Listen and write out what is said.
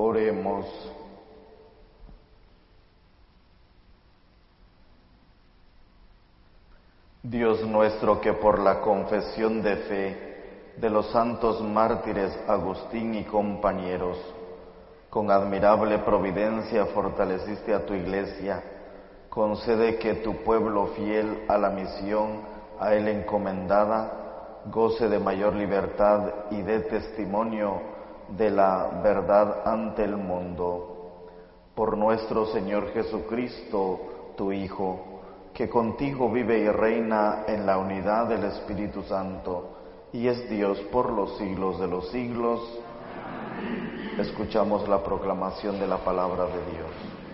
Oremos. Dios nuestro, que por la confesión de fe de los santos mártires Agustín y compañeros, con admirable providencia fortaleciste a tu Iglesia, concede que tu pueblo fiel a la misión a él encomendada goce de mayor libertad y dé testimonio de la verdad ante el mundo. Por nuestro Señor Jesucristo, tu Hijo, que contigo vive y reina en la unidad del Espíritu Santo, y es Dios por los siglos de los siglos. Escuchamos la proclamación de la palabra de Dios.